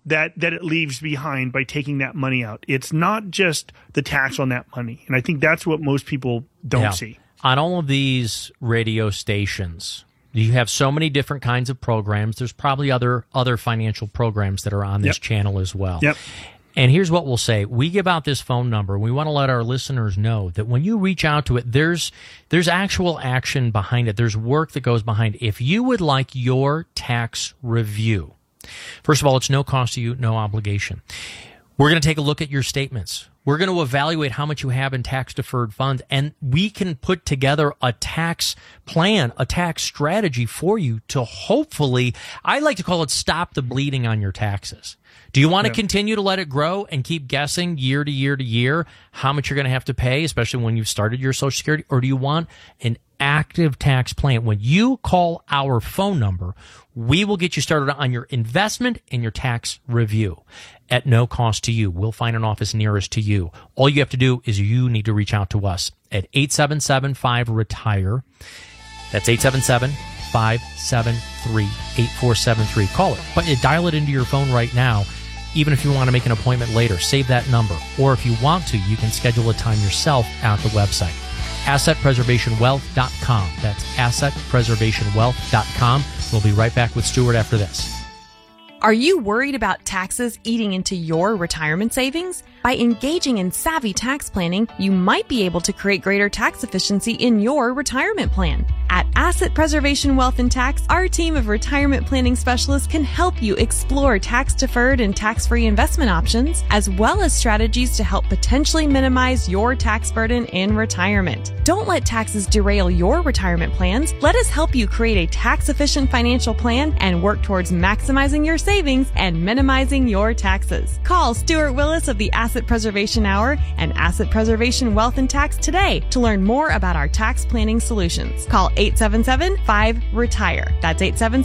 that it leaves behind by taking that money out. It's not just the tax on that money. And I think that's what most people don't see. On all of these radio stations, you have so many different kinds of programs. There's probably other financial programs that are on this channel as well. Yep. And here's what we'll say. We give out this phone number. We want to let our listeners know that when you reach out to it, there's actual action behind it. There's work that goes behind it. If you would like your tax review, first of all, it's no cost to you, no obligation. We're going to take a look at your statements. We're going to evaluate how much you have in tax-deferred funds, and we can put together a tax plan, a tax strategy for you to hopefully, I like to call it, stop the bleeding on your taxes. Do you want to continue to let it grow and keep guessing year to year to year how much you're going to have to pay, especially when you've started your Social Security? Or do you want an active tax plan? When you call our phone number, we will get you started on your investment and your tax review at no cost to you. We'll find an office nearest to you. All you have to do is you need to reach out to us at 877-5-RETIRE. That's 877-573-8473. Call it, but dial it into your phone right now. Even if you want to make an appointment later, save that number. Or if you want to, you can schedule a time yourself at the website, assetpreservationwealth.com. That's assetpreservationwealth.com. We'll be right back with Stuart after this. Are you worried about taxes eating into your retirement savings? By engaging in savvy tax planning, you might be able to create greater tax efficiency in your retirement plan. At Asset Preservation Wealth and Tax, our team of retirement planning specialists can help you explore tax-deferred and tax-free investment options, as well as strategies to help potentially minimize your tax burden in retirement. Don't let taxes derail your retirement plans. Let us help you create a tax-efficient financial plan and work towards maximizing your savings and minimizing your taxes. Call Stuart Willis of the Asset Preservation Hour and Asset Preservation Wealth and Tax today to learn more about our tax planning solutions. Call 877-5-RETIRE. That's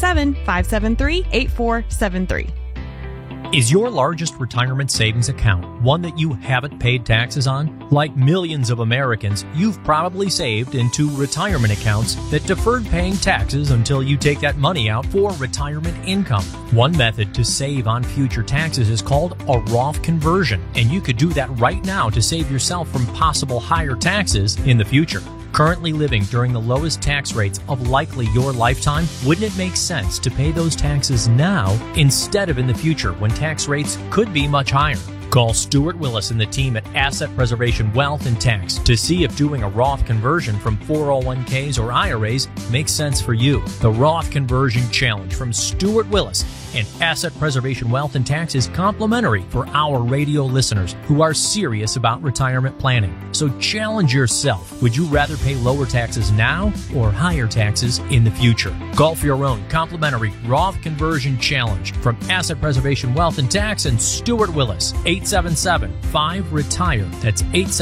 877-573-8473. Is your largest retirement savings account one that you haven't paid taxes on? Like millions of Americans, you've probably saved into retirement accounts that deferred paying taxes until you take that money out for retirement income. One method to save on future taxes is called a Roth conversion, and you could do that right now to save yourself from possible higher taxes in the future. Currently living during the lowest tax rates of likely your lifetime, wouldn't it make sense to pay those taxes now instead of in the future when tax rates could be much higher? Call Stuart Willis and the team at Asset Preservation Wealth and Tax to see if doing a Roth conversion from 401ks or IRAs makes sense for you. The Roth Conversion Challenge from Stuart Willis and Asset Preservation Wealth and Tax is complimentary for our radio listeners who are serious about retirement planning. So challenge yourself. Would you rather pay lower taxes now or higher taxes in the future? Call for your own complimentary Roth Conversion Challenge from Asset Preservation Wealth and Tax and Stuart Willis. 877-5-RETIRE. That's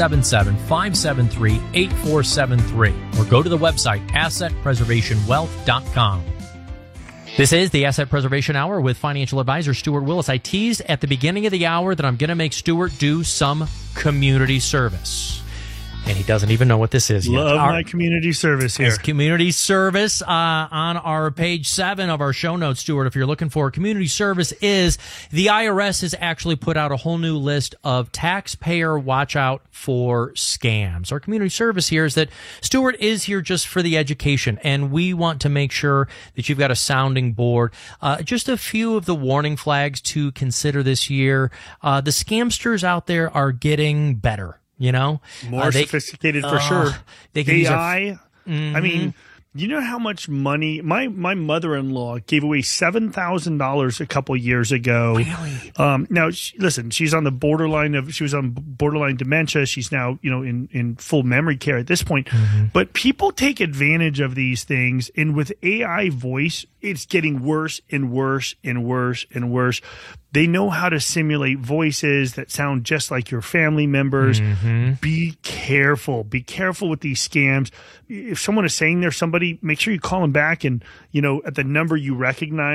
877-573-8473. Or go to the website assetpreservationwealth.com. This is the Asset Preservation Hour with financial advisor Stuart Willis. I teased at the beginning of the hour that I'm going to make Stuart do some community service. And he doesn't even know what this is yet. Love my community service here. It's community service on our page 7 of our show notes, Stuart. If you're looking for community service, is the IRS has actually put out a whole new list of taxpayer watch out for scams. Our community service here is that Stuart is here just for the education, and we want to make sure that you've got a sounding board. Just a few of the warning flags to consider this year. The scamsters out there are getting better. You know, more sophisticated for sure. They can AI. use I mean, you know how much money my mother-in-law gave away $7,000 a couple years ago. Really? Now, listen, she was on borderline dementia. She's now, in full memory care at this point. Mm-hmm. But people take advantage of these things, and with AI voice, it's getting worse and worse and worse and worse. They know how to simulate voices that sound just like your family members. Mm-hmm. Be careful. Be careful with these scams. If someone is saying they're somebody, make sure you call them back and, at the number you recognize,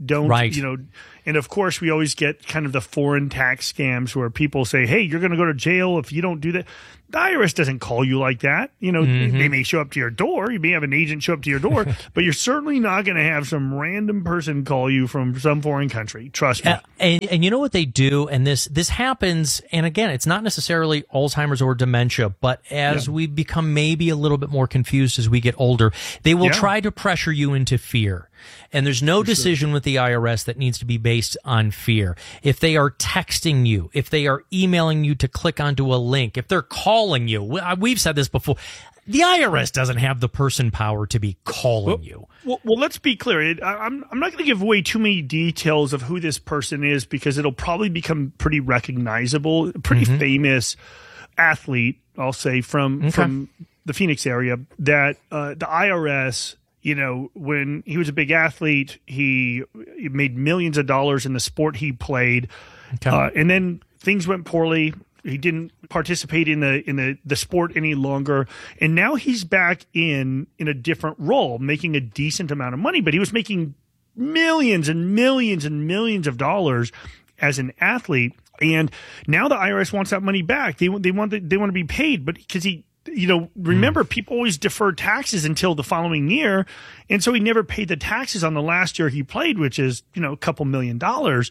Don't, right. And of course, we always get kind of the foreign tax scams where people say, hey, you're going to go to jail if you don't do that. The IRS doesn't call you like that. They may show up to your door. You may have an agent show up to your door, but you're certainly not going to have some random person call you from some foreign country. Trust me. And you know what they do? And this happens. And again, it's not necessarily Alzheimer's or dementia, but as we become maybe a little bit more confused as we get older, they will try to pressure you into fear. And there's no decision with the IRS that needs to be based on fear. If they are texting you, if they are emailing you to click onto a link, if they're calling you, we've said this before, the IRS doesn't have the person power to be calling you. Well, let's be clear. I'm not going to give away too many details of who this person is because it'll probably become pretty recognizable, pretty famous athlete, I'll say, from the Phoenix area that the IRS... when he was a big athlete, he made millions of dollars in the sport he played. And then things went poorly. He didn't participate in the sport any longer. And now he's back in a different role, making a decent amount of money. But he was making millions and millions and millions of dollars as an athlete. And now the IRS wants that money back. They want to be paid, but because he... remember, people always defer taxes until the following year. And so he never paid the taxes on the last year he played, which is, a couple $1 million.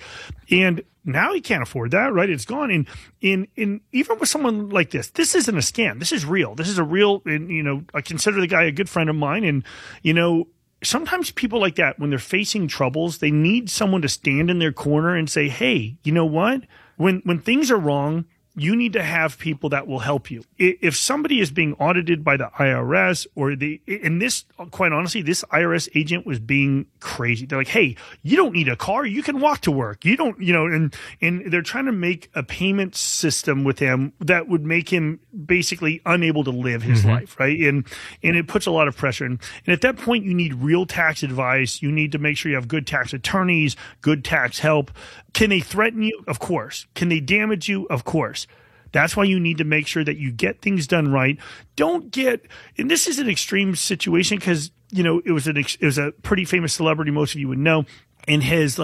And now he can't afford that, right? It's gone. And even with someone like this isn't a scam. This is real. This is a real, and, I consider the guy a good friend of mine. And, sometimes people like that, when they're facing troubles, they need someone to stand in their corner and say, hey, you know what? When things are wrong, you need to have people that will help you. If somebody is being audited by the IRS quite honestly, this IRS agent was being crazy. They're like, hey, you don't need a car. You can walk to work. You don't, and they're trying to make a payment system with him that would make him basically unable to live his life. Right. And it puts a lot of pressure. And at that point, you need real tax advice. You need to make sure you have good tax attorneys, good tax help. Can they threaten you? Of course. Can they damage you? Of course. That's why you need to make sure that you get things done right. And this is an extreme situation because, it was a pretty famous celebrity most of you would know, and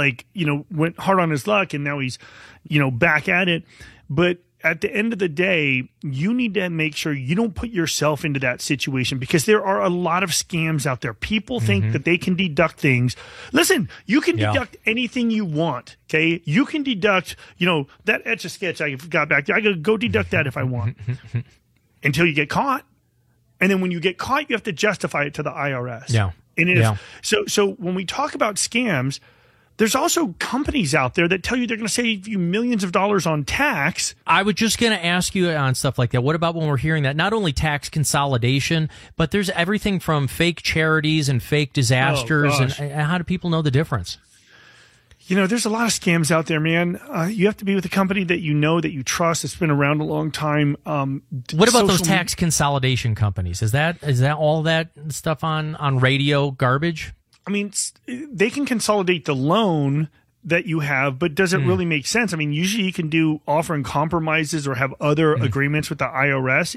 went hard on his luck and now he's, back at it. But at the end of the day, you need to make sure you don't put yourself into that situation because there are a lot of scams out there. People think that they can deduct things. Listen, you can deduct anything you want, okay? You can deduct, that Etch-a-Sketch I got back there. I could go deduct that if I want until you get caught. And then when you get caught, you have to justify it to the IRS. Yeah. And so when we talk about scams, there's also companies out there that tell you they're going to save you millions of dollars on tax. I was just going to ask you on stuff like that. What about when we're hearing that not only tax consolidation, but there's everything from fake charities and fake disasters. And how do people know the difference? There's a lot of scams out there, man. You have to be with a company that that you trust, that's been around a long time. What about those tax consolidation companies? Is that all that stuff on radio garbage? I mean, they can consolidate the loan that you have, but does it really make sense? I mean, usually you can do offering compromises or have other agreements with the IRS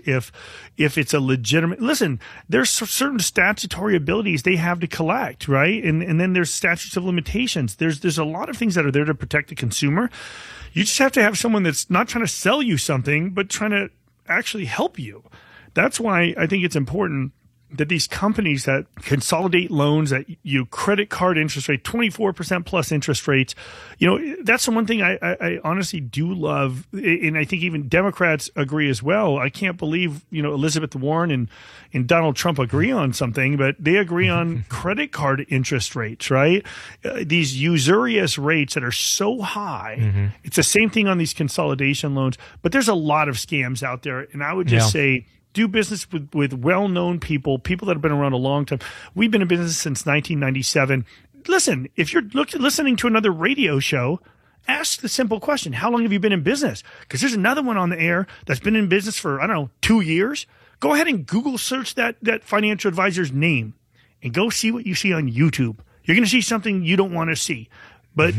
if it's a legitimate. Listen, there's certain statutory abilities they have to collect, right? And then there's statutes of limitations. There's a lot of things that are there to protect the consumer. You just have to have someone that's not trying to sell you something, but trying to actually help you. That's why I think it's important that these companies that consolidate loans at credit card interest rate, 24% plus interest rates, that's the one thing I honestly do love. And I think even Democrats agree as well. I can't believe, Elizabeth Warren and Donald Trump agree on something, but they agree on credit card interest rates, right? These usurious rates that are so high. It's the same thing on these consolidation loans, but there's a lot of scams out there. And I would just say, do business with well-known people that have been around a long time. We've been in business since 1997. Listen, if you're listening to another radio show, ask the simple question, how long have you been in business? Because there's another one on the air that's been in business for, 2 years. Go ahead and Google search that financial advisor's name and go see what you see on YouTube. You're going to see something you don't want to see. But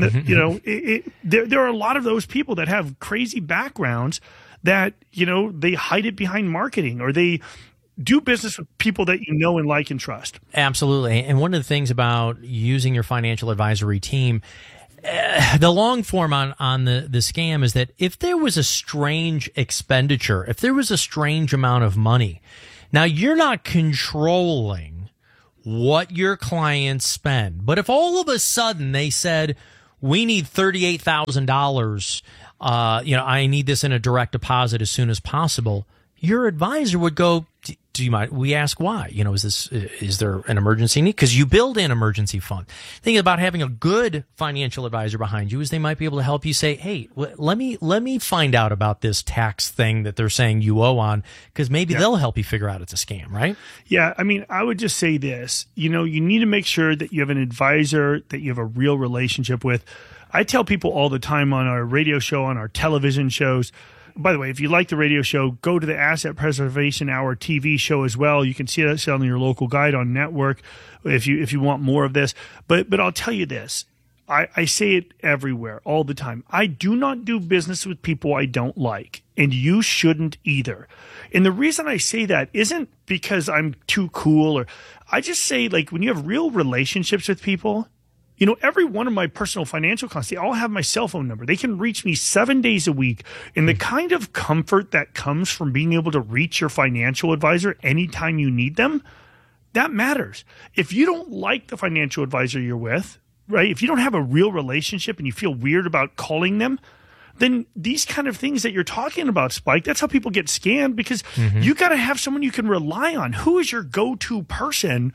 there are a lot of those people that have crazy backgrounds that, they hide it behind marketing, or they do business with people that you know and like and trust. Absolutely. And one of the things about using your financial advisory team, the long form on the scam is that if there was a strange expenditure, if there was a strange amount of money, now you're not controlling what your clients spend. But if all of a sudden they said, we need $38,000, I need this in a direct deposit as soon as possible, your advisor would go, do you mind? We ask why. Is there an emergency need? Because you build in emergency fund. Thinking about having a good financial advisor behind you is they might be able to help you say, hey, let me find out about this tax thing that they're saying you owe on, because maybe they'll help you figure out it's a scam, right? Yeah. I mean, I would just say this, you need to make sure that you have an advisor that you have a real relationship with. I tell people all the time on our radio show, on our television shows. By the way, if you like the radio show, go to the Asset Preservation Hour TV show as well. You can see that on your local Guide on network if you want more of this. But I'll tell you this. I say it everywhere all the time. I do not do business with people I don't like, and you shouldn't either. And the reason I say that isn't because I'm too cool, or I just say, like, when you have real relationships with people, every one of my personal financial clients, they all have my cell phone number. They can reach me 7 days a week. And the kind of comfort that comes from being able to reach your financial advisor anytime you need them, that matters. If you don't like the financial advisor you're with, right, if you don't have a real relationship and you feel weird about calling them, then these kind of things that you're talking about, Spike, that's how people get scammed, because you got to have someone you can rely on. Who is your go-to person?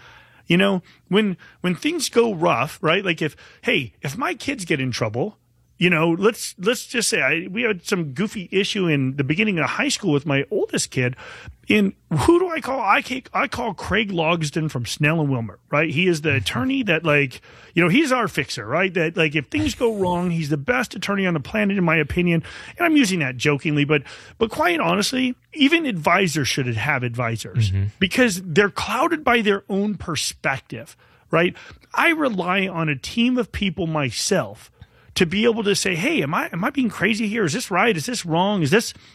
When things go rough, right? Like if my kids get in trouble, let's just say we had some goofy issue in the beginning of high school with my oldest kid. And who do I call? I call Craig Logsdon from Snell and Wilmer, right? He is the attorney that, he's our fixer, right? That, if things go wrong, he's the best attorney on the planet, in my opinion. And I'm using that jokingly, but quite honestly, even advisors should have advisors because they're clouded by their own perspective, right? I rely on a team of people myself to be able to say, hey, am I being crazy here? Is this right? Is this wrong?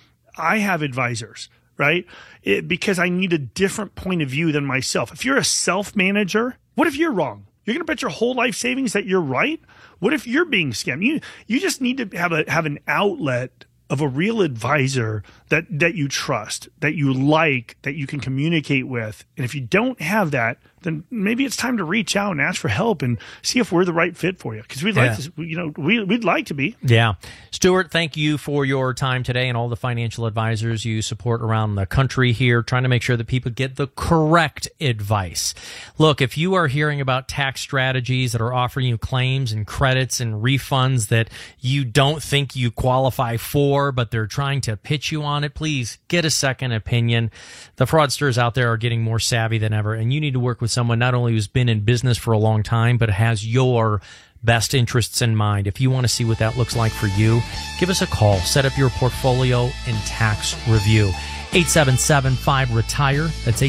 I have advisors, right? Because I need a different point of view than myself. If you're a self-manager, what if you're wrong? You're going to bet your whole life savings that you're right? What if you're being scammed? You just need to have an outlet of a real advisor that you trust, that you like, that you can communicate with. And if you don't have that, then maybe it's time to reach out and ask for help and see if we're the right fit for you. Because we'd like to be. Yeah. Stuart, thank you for your time today and all the financial advisors you support around the country here, trying to make sure that people get the correct advice. Look, if you are hearing about tax strategies that are offering you claims and credits and refunds that you don't think you qualify for, but they're trying to pitch you on it, please get a second opinion. The fraudsters out there are getting more savvy than ever, and you need to work with someone not only who's been in business for a long time, but has your best interests in mind. If you want to see what that looks like for you, give us a call. Set up your portfolio and tax review. 877-5-RETIRE. That's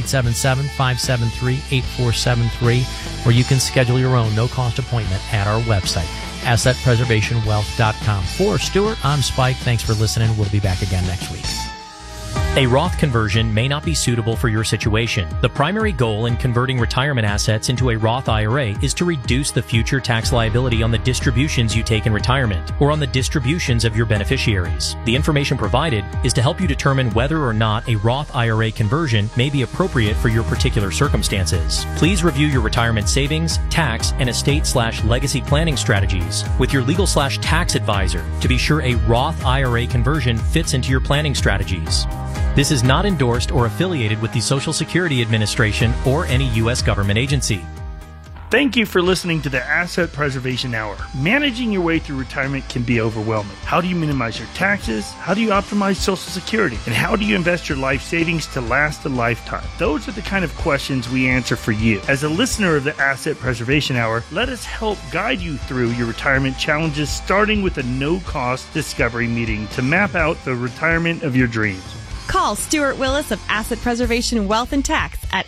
877-573-8473. Or you can schedule your own no-cost appointment at our website, assetpreservationwealth.com. For Stuart, I'm Spike. Thanks for listening. We'll be back again next week. A Roth conversion may not be suitable for your situation. The primary goal in converting retirement assets into a Roth IRA is to reduce the future tax liability on the distributions you take in retirement or on the distributions of your beneficiaries. The information provided is to help you determine whether or not a Roth IRA conversion may be appropriate for your particular circumstances. Please review your retirement savings, tax, and estate/legacy planning strategies with your legal/tax advisor to be sure a Roth IRA conversion fits into your planning strategies. This is not endorsed or affiliated with the Social Security Administration or any U.S. government agency. Thank you for listening to the Asset Preservation Hour. Managing your way through retirement can be overwhelming. How do you minimize your taxes? How do you optimize Social Security? And how do you invest your life savings to last a lifetime? Those are the kind of questions we answer for you. As a listener of the Asset Preservation Hour, let us help guide you through your retirement challenges, starting with a no-cost discovery meeting to map out the retirement of your dreams. Call Stuart Willis of Asset Preservation Wealth and Tax at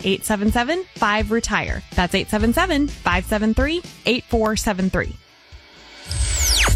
877-5-RETIRE. That's 877-573-8473.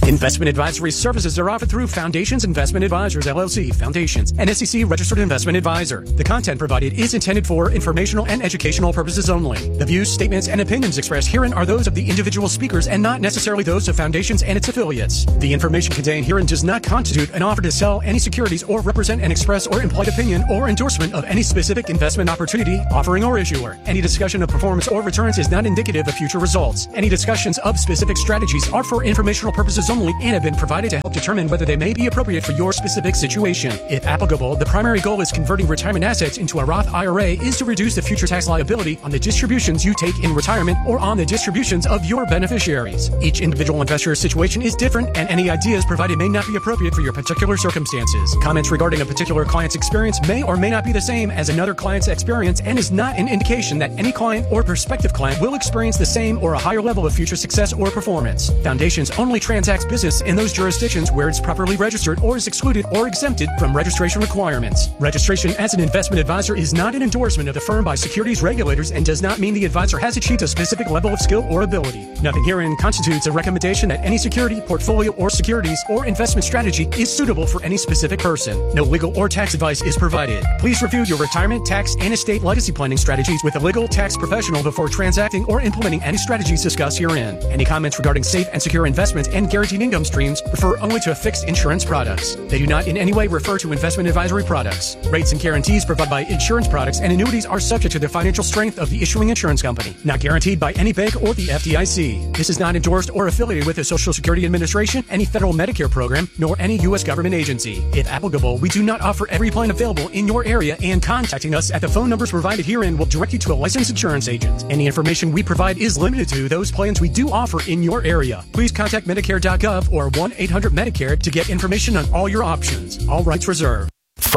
Investment advisory services are offered through Foundations Investment Advisors, LLC, Foundations, an SEC registered investment advisor. The content provided is intended for informational and educational purposes only. The views, statements, and opinions expressed herein are those of the individual speakers and not necessarily those of Foundations and its affiliates. The information contained herein does not constitute an offer to sell any securities or represent an express or implied opinion or endorsement of any specific investment opportunity, offering, or issuer. Any discussion of performance or returns is not indicative of future results. Any discussions of specific strategies are for informational purposes only and have been provided to help determine whether they may be appropriate for your specific situation. If applicable, the primary goal is converting retirement assets into a Roth IRA is to reduce the future tax liability on the distributions you take in retirement or on the distributions of your beneficiaries. Each individual investor's situation is different, and any ideas provided may not be appropriate for your particular circumstances. Comments regarding a particular client's experience may or may not be the same as another client's experience and is not an indication that any client or prospective client will experience the same or a higher level of future success or performance. Foundations only transacts business in those jurisdictions where it's properly registered or is excluded or exempted from registration requirements. Registration as an investment advisor is not an endorsement of the firm by securities regulators and does not mean the advisor has achieved a specific level of skill or ability. Nothing herein constitutes a recommendation that any security, portfolio, or securities or investment strategy is suitable for any specific person. No legal or tax advice is provided. Please review your retirement, tax, and estate legacy planning strategies with a legal tax professional before transacting or implementing any strategies discussed herein. Any comments regarding safe and secure investments and guaranteed income streams refer only to fixed insurance products. They do not in any way refer to investment advisory products. Rates and guarantees provided by insurance products and annuities are subject to the financial strength of the issuing insurance company, not guaranteed by any bank or the FDIC. This is not endorsed or affiliated with the Social Security Administration, any federal Medicare program, nor any U.S. government agency. If applicable, we do not offer every plan available in your area, and contacting us at the phone numbers provided herein will direct you to a licensed insurance agent. Any information we provide is limited to those plans we do offer in your area. Please contact Medicare.gov or 1-800-MEDICARE to get information on all your options. All rights reserved.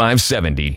570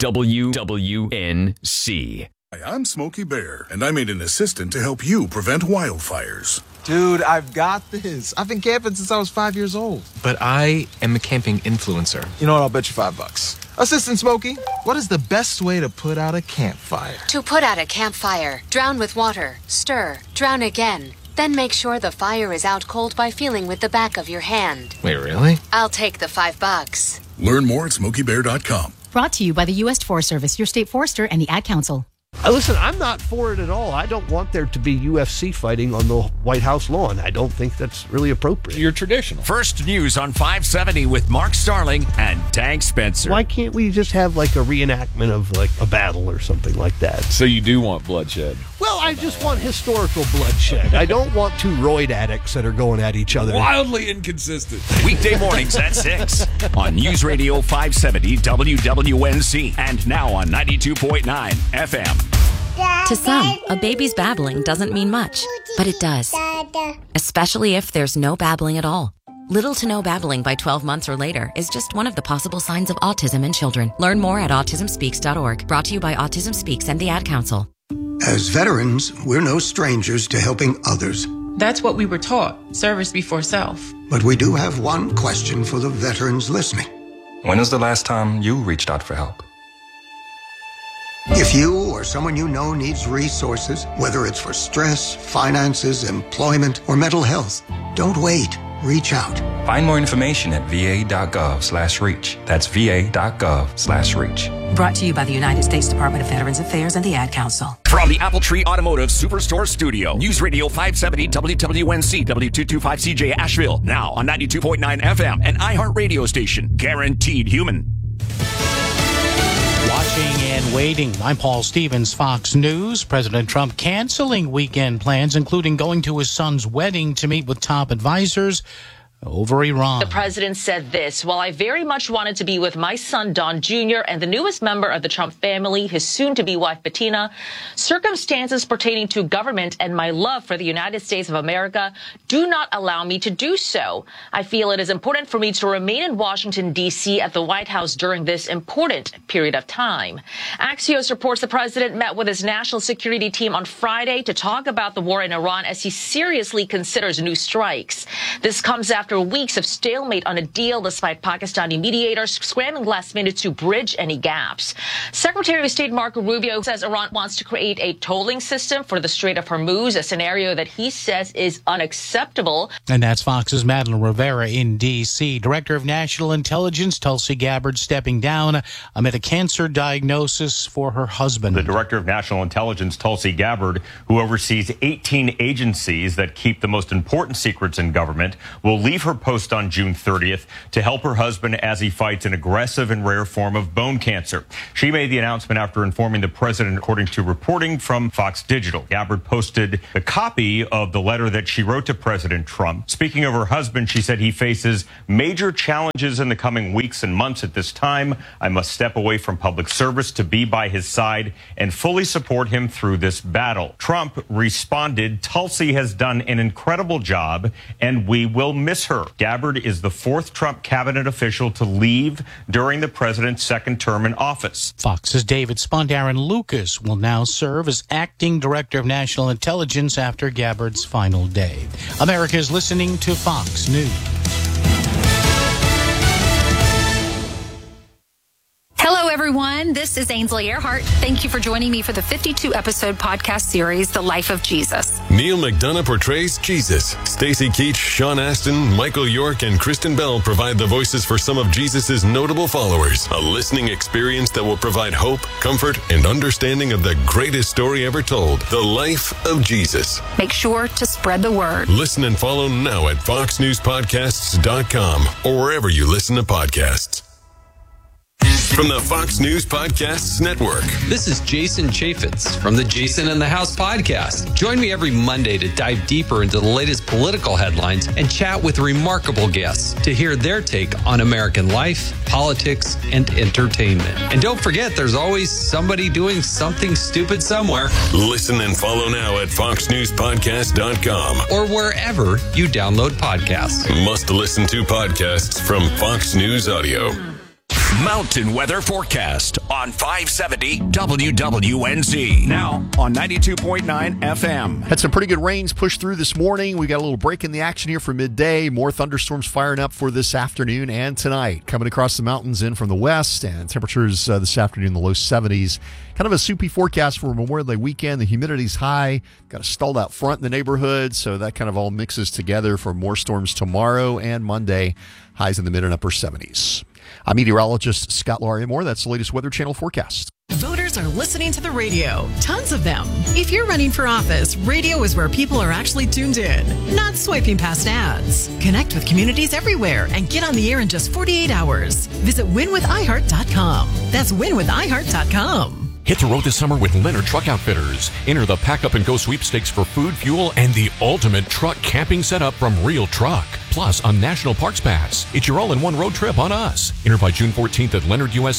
WWNC. Hi, I'm Smokey Bear, and I made an assistant to help you prevent wildfires. Dude, I've got this. I've been camping since I was 5 years old. But I am a camping influencer. You know what? I'll bet you $5. Assistant Smokey, what is the best way to put out a campfire? To put out a campfire, drown with water, stir, drown again. Then make sure the fire is out cold by feeling with the back of your hand. Wait, really? I'll take the $5. Learn more at SmokeyBear.com. Brought to you by the U.S. Forest Service, your state forester, and the Ad Council. Listen, I'm not for it at all. I don't want there to be UFC fighting on the White House lawn. I don't think that's really appropriate. You're traditional. First News on 570 with Mark Starling and Tank Spencer. Why can't we just have like a reenactment of like a battle or something like that? So you do want bloodshed? Well, I just want historical bloodshed. I don't want two roid addicts that are going at each other. Wildly inconsistent. Weekday mornings at 6 on News Radio 570 WWNC and now on 92.9 FM. To some, a baby's babbling doesn't mean much, but it does. Especially if there's no babbling at all. Little to no babbling by 12 months or later is just one of the possible signs of autism in children. Learn more at autismspeaks.org. Brought to you by Autism Speaks and the Ad Council. As veterans, we're no strangers to helping others. That's what we were taught, service before self. But we do have one question for the veterans listening. When was the last time you reached out for help? If you or someone you know needs resources, whether it's for stress, finances, employment, or mental health, don't wait. Reach out. Find more information at va.gov/reach. That's va.gov/reach. Brought to you by the United States Department of Veterans Affairs and the Ad Council. From the Apple Tree Automotive Superstore Studio, News Radio 570 WWNC W225CJ Asheville, now on 92.9 FM and iHeart Radio Station, guaranteed human. Watching and waiting. I'm Paul Stevens, Fox News. President Trump canceling weekend plans, including going to his son's wedding to meet with top advisors over Iran. The president said this: while I very much wanted to be with my son, Don Jr., and the newest member of the Trump family, his soon-to-be wife, Bettina, circumstances pertaining to government and my love for the United States of America do not allow me to do so. I feel it is important for me to remain in Washington, D.C. at the White House during this important period of time. Axios reports the president met with his national security team on Friday to talk about the war in Iran as he seriously considers new strikes. This comes after after weeks of stalemate on a deal despite Pakistani mediators scrambling last minute to bridge any gaps. Secretary of State Marco Rubio says Iran wants to create a tolling system for the Strait of Hormuz, a scenario that he says is unacceptable. And that's Fox's Madeline Rivera in D.C. Director of National Intelligence Tulsi Gabbard stepping down amid a cancer diagnosis for her husband. The Director of National Intelligence, Tulsi Gabbard, who oversees 18 agencies that keep the most important secrets in government, will leave her post on June 30th to help her husband as he fights an aggressive and rare form of bone cancer. She made the announcement after informing the president, according to reporting from Fox Digital. Gabbard posted a copy of the letter that she wrote to President Trump. Speaking of her husband, she said he faces major challenges in the coming weeks and months. At this time, I must step away from public service to be by his side and fully support him through this battle. Trump responded, Tulsi has done an incredible job and we will miss her. Gabbard is the fourth Trump cabinet official to leave during the president's second term in office. Fox's David Spundarren Lucas will now serve as acting director of national intelligence after Gabbard's final day. America is listening to Fox News. Hello, everyone. This is Ainsley Earhart. Thank you for joining me for the 52-episode podcast series, The Life of Jesus. Neil McDonough portrays Jesus. Stacey Keach, Sean Astin, Michael York, and Kristen Bell provide the voices for some of Jesus' notable followers. A listening experience that will provide hope, comfort, and understanding of the greatest story ever told, The Life of Jesus. Make sure to spread the word. Listen and follow now at foxnewspodcasts.com or wherever you listen to podcasts. From the Fox News Podcasts Network. This is Jason Chaffetz from the Jason in the House podcast. Join me every Monday to dive deeper into the latest political headlines and chat with remarkable guests to hear their take on American life, politics, and entertainment. And don't forget, there's always somebody doing something stupid somewhere. Listen and follow now at foxnewspodcast.com or wherever you download podcasts. Must listen to podcasts from Fox News Audio. Mountain weather forecast on 570 WWNZ. Now on 92.9 FM. Had some pretty good rains push through this morning. We got a little break in the action here for midday. More thunderstorms firing up for this afternoon and tonight. Coming across the mountains in from the west, and temperatures this afternoon in the low 70s. Kind of a soupy forecast for Memorial Day weekend. The humidity's high. Got a stalled out front in the neighborhood, so that kind of all mixes together for more storms tomorrow and Monday. Highs in the mid and upper 70s. I'm meteorologist Scott Laria-Moore. That's the latest Weather Channel forecast. Voters are listening to the radio. Tons of them. If you're running for office, radio is where people are actually tuned in, not swiping past ads. Connect with communities everywhere and get on the air in just 48 hours. Visit winwithiheart.com. That's winwithiheart.com. Hit the road this summer with Leonard Truck Outfitters. Enter the Pack Up and Go sweepstakes for food, fuel, and the ultimate truck camping setup from Real Truck. Plus, a National Parks Pass. It's your all-in-one road trip on us. Enter by June 14th at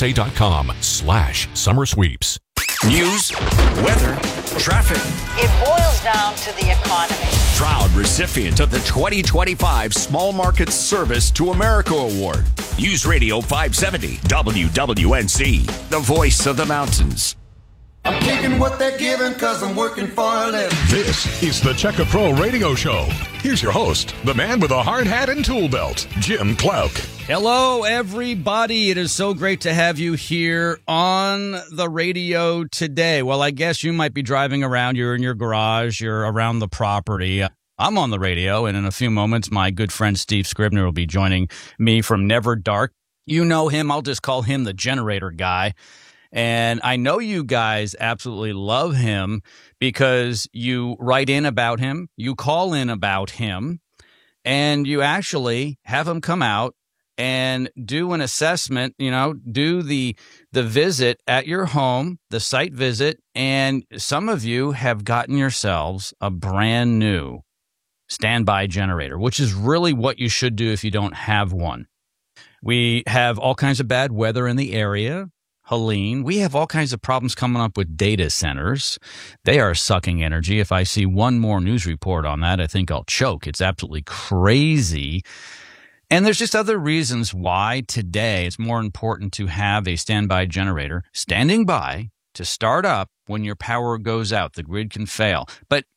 leonardusa.com/summer sweeps. News, weather, traffic. It boils down to the economy. Proud recipient of the 2025 Small Market Service to America Award. News Radio 570 WWNC, the voice of the mountains. I'm taking what they're giving because I'm working for a living. This is the Checka Pro Radio Show. Here's your host, the man with a hard hat and tool belt, Jim Clouk. Hello, everybody. It is so great to have you here on the radio today. Well, I guess you might be driving around. You're in your garage. You're around the property. I'm on the radio, and in a few moments, my good friend Steve Scribner will be joining me from Never Dark. You know him. I'll just call him the generator guy. And I know you guys absolutely love him because you write in about him, you call in about him, and you actually have him come out and do an assessment, do the visit at your home, the site visit, and some of you have gotten yourselves a brand new standby generator, which is really what you should do if you don't have one. We have all kinds of bad weather in the area. Helene, we have all kinds of problems coming up with data centers. They are sucking energy. If I see one more news report on that, I think I'll choke. It's absolutely crazy. And there's just other reasons why today it's more important to have a standby generator standing by to start up when your power goes out. The grid can fail. But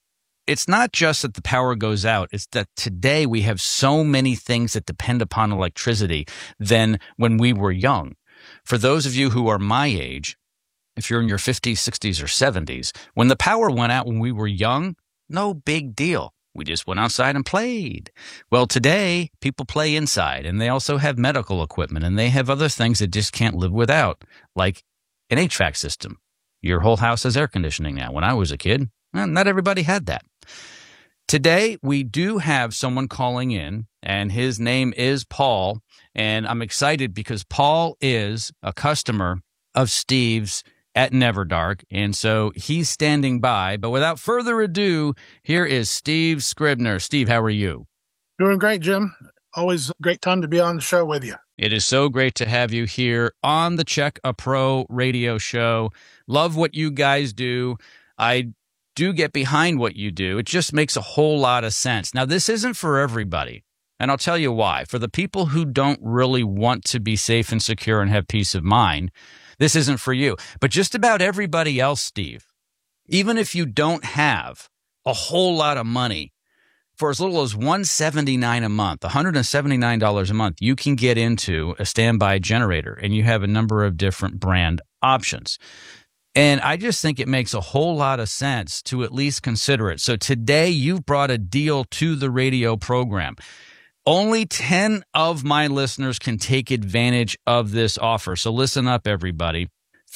it's not just that the power goes out. It's that today we have so many things that depend upon electricity than when we were young. For those of you who are my age, if you're in your 50s, 60s, or 70s, when the power went out when we were young, no big deal. We just went outside and played. Well, today, people play inside, and they also have medical equipment, and they have other things that just can't live without, like an HVAC system. Your whole house has air conditioning now. When I was a kid, not everybody had that. Today, we do have someone calling in, and his name is Paul, and I'm excited because Paul is a customer of Steve's at Neverdark, and so he's standing by. But without further ado, here is Steve Scribner. Steve, how are you? Doing great, Jim. Always a great time to be on the show with you. It is so great to have you here on the Check a Pro radio show. Love what you guys do. I do get behind what you do. It just makes a whole lot of sense. Now, this isn't for everybody, and I'll tell you why. For the people who don't really want to be safe and secure and have peace of mind, this isn't for you. But just about everybody else, Steve, even if you don't have a whole lot of money, for as little as $179 a month, $179 a month, you can get into a standby generator, and you have a number of different brand options. And I just think it makes a whole lot of sense to at least consider it. So today you've brought a deal to the radio program. Only 10 of my listeners can take advantage of this offer. So listen up, everybody.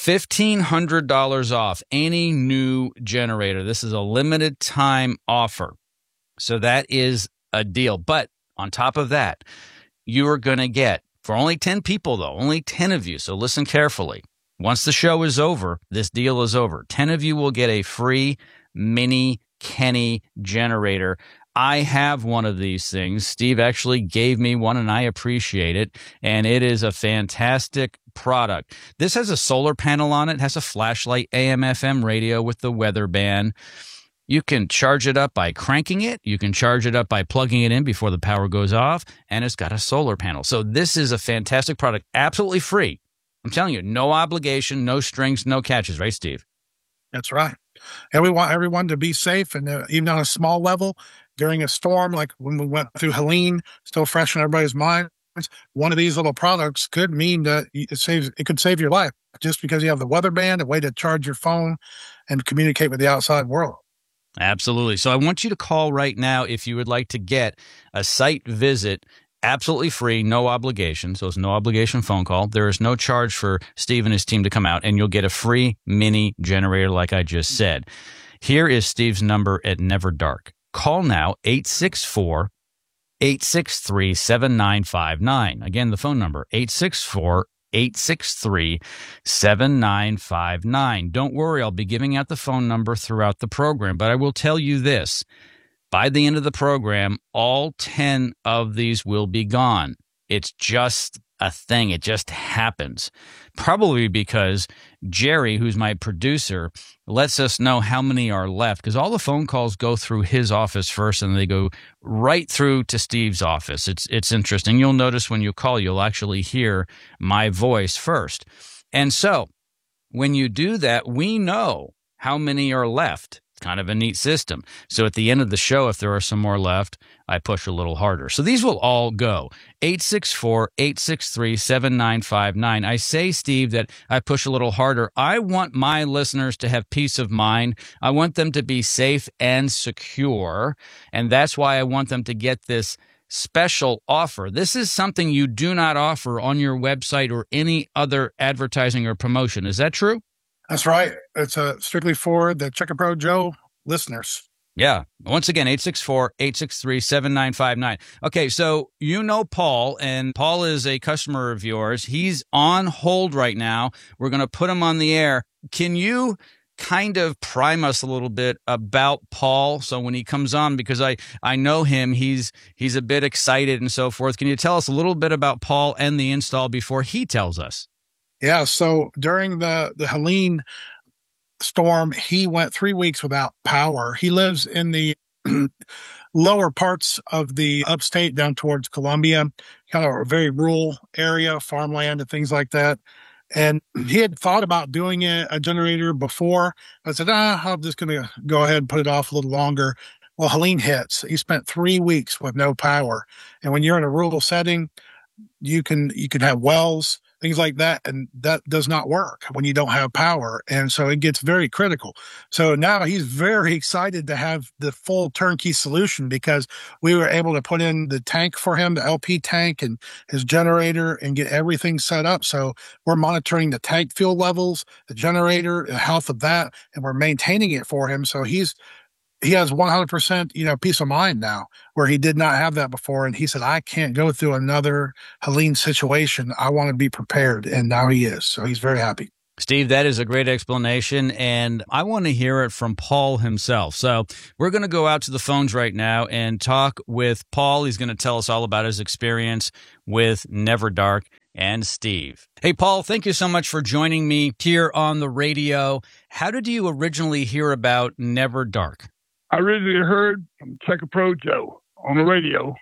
$1,500 off any new generator. This is a limited time offer. So that is a deal. But on top of that, you are going to get, for only 10 people though, only 10 of you, so listen carefully. Once the show is over, this deal is over. 10 of you will get a free mini Kenny generator. I have one of these things. Steve actually gave me one, and I appreciate it. And it is a fantastic product. This has a solar panel on it. It has a flashlight, AM/FM radio with the weather band. You can charge it up by cranking it. You can charge it up by plugging it in before the power goes off. And it's got a solar panel. So this is a fantastic product, absolutely free. I'm telling you, no obligation, no strings, no catches. Right, Steve? That's right. And we want everyone to be safe, and even on a small level, during a storm, like when we went through Helene, still fresh in everybody's minds, one of these little products could mean that it could save your life just because you have the weather band, a way to charge your phone and communicate with the outside world. Absolutely. So I want you to call right now if you would like to get a site visit, absolutely free, no obligation. So it's no obligation phone call. There is no charge for Steve and his team to come out, and you'll get a free mini generator like I just said. Here is Steve's number at Neverdark. Call now, 864-863-7959. Again, the phone number, 864-863-7959. Don't worry, I'll be giving out the phone number throughout the program, but I will tell you this. By the end of the program, all 10 of these will be gone. It's just a thing. It just happens. Probably because Jerry, who's my producer, lets us know how many are left, because all the phone calls go through his office first, and they go right through to Steve's office. It's interesting. You'll notice when you call, you'll actually hear my voice first. And so when you do that, we know how many are left. Kind of a neat system. So at the end of the show, if there are some more left, I push a little harder. So these will all go. 864-863-7959. I say, Steve, that I push a little harder. I want my listeners to have peace of mind. I want them to be safe and secure. And that's why I want them to get this special offer. This is something you do not offer on your website or any other advertising or promotion. Is that true? That's right. It's strictly for the Check a Pro Joe listeners. Yeah. Once again, 864-863-7959. Okay, so you know Paul, and Paul is a customer of yours. He's on hold right now. We're going to put him on the air. Can you kind of prime us a little bit about Paul? So when he comes on, because I know him, he's a bit excited and so forth. Can you tell us a little bit about Paul and the install before he tells us? Yeah, so during the Helene storm, he went 3 weeks without power. He lives in the lower parts of the upstate down towards Columbia, kind of a very rural area, farmland and things like that. And he had thought about doing a generator before. I said, I'm just going to go ahead and put it off a little longer. Well, Helene hits. He spent 3 weeks with no power. And when you're in a rural setting, you can have wells, things like that, and that does not work when you don't have power. And so it gets very critical. So now he's very excited to have the full turnkey solution because we were able to put in the tank for him, the LP tank and his generator, and get everything set up. So we're monitoring the tank fuel levels, the generator, the health of that, and we're maintaining it for him. So he has 100%, peace of mind now, where he did not have that before. And he said, I can't go through another Helene situation. I want to be prepared. And now he is. So he's very happy. Steve, that is a great explanation. And I want to hear it from Paul himself. So we're going to go out to the phones right now and talk with Paul. He's going to tell us all about his experience with Never Dark and Steve. Hey, Paul, thank you so much for joining me here on the radio. How did you originally hear about Never Dark? I originally heard from Checker Pro Joe on the radio.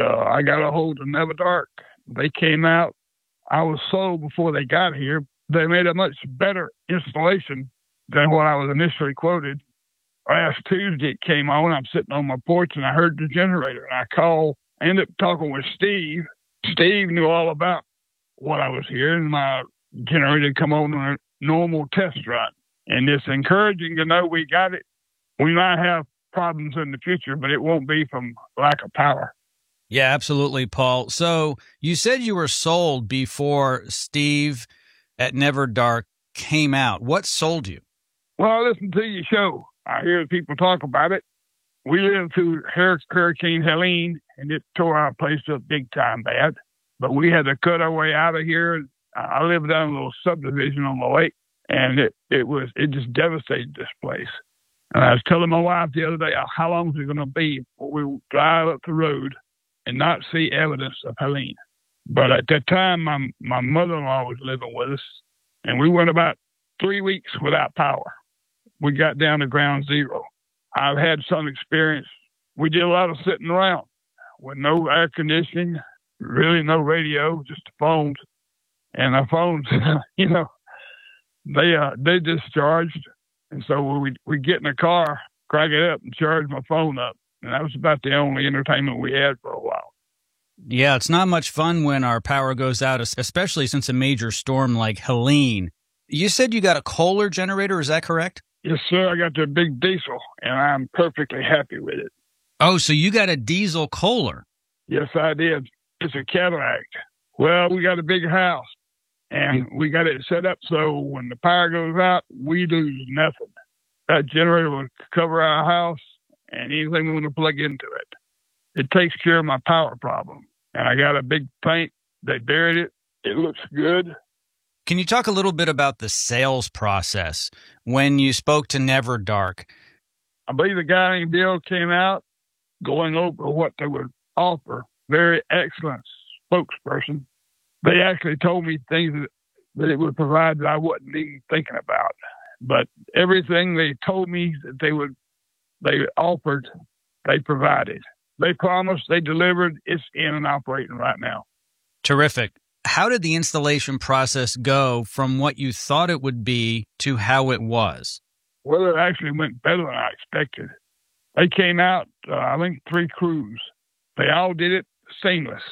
I got a hold of Never Dark. They came out. I was sold before they got here. They made a much better installation than what I was initially quoted. Last Tuesday it came on. I'm sitting on my porch and I heard the generator. And I ended up talking with Steve. Steve knew all about what I was hearing. My generator come on a normal test run. And it's encouraging to know we got it. We might have problems in the future, but it won't be from lack of power. Yeah, absolutely, Paul. So you said you were sold before Steve at Never Dark came out. What sold you? Well, I listened to your show. I hear people talk about it. We lived through Hurricane Helene, and it tore our place up big time bad. But we had to cut our way out of here. I lived down a little subdivision on the lake, and it just devastated this place. And I was telling my wife the other day, how long is it going to be before we drive up the road and not see evidence of Helene? But at that time, my mother-in-law was living with us, and we went about 3 weeks without power. We got down to ground zero. I've had some experience. We did a lot of sitting around with no air conditioning, really no radio, just the phones. And our phones, they discharged. And so we get in the car, crank it up, and charge my phone up. And that was about the only entertainment we had for a while. Yeah, it's not much fun when our power goes out, especially since a major storm like Helene. You said you got a Kohler generator, is that correct? Yes, sir. I got the big diesel, and I'm perfectly happy with it. Oh, so you got a diesel Kohler? Yes, I did. It's a Cadillac. Well, we got a big house. And we got it set up so when the power goes out, we lose nothing. That generator will cover our house and anything we want to plug into it. It takes care of my power problem. And I got a big tank. They buried it. It looks good. Can you talk a little bit about the sales process when you spoke to Never Dark? I believe the guy named Bill came out going over what they would offer. Very excellent spokesperson. They actually told me things that it would provide that I wasn't even thinking about. But everything they told me that they offered, they provided. They promised, they delivered. It's in and operating right now. Terrific. How did the installation process go from what you thought it would be to how it was? Well, it actually went better than I expected. They came out, I think 3 crews. They all did it seamless.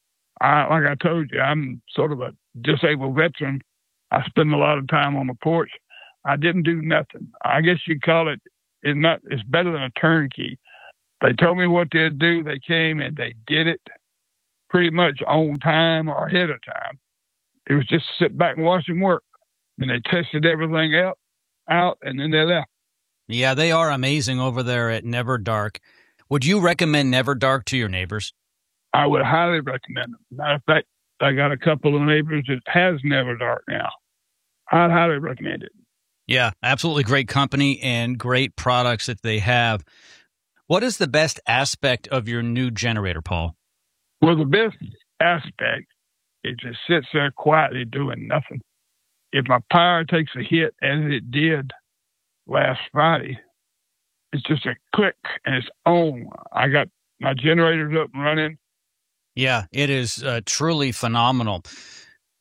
Like I told you, I'm sort of a disabled veteran. I spend a lot of time on the porch. I didn't do nothing. I guess you'd call it, it's better than a turnkey. They told me what they'd do. They came and they did it pretty much on time or ahead of time. It was just sit back and watch them work. And they tested everything out and then they left. Yeah, they are amazing over there at Never Dark. Would you recommend Never Dark to your neighbors? I would highly recommend them. Matter of fact, I got a couple of neighbors that has Never Dark now. I'd highly recommend it. Yeah, absolutely great company and great products that they have. What is the best aspect of your new generator, Paul? Well, the best aspect is it sits there quietly doing nothing. If my power takes a hit, as it did last Friday, it's just a click and it's on. I got my generators up and running. Yeah, it is truly phenomenal.